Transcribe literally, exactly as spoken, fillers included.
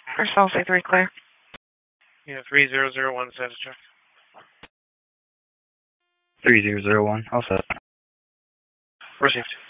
First I'll say three clear. Yeah, three zero zero one status check. three zero zero one, all set. Received.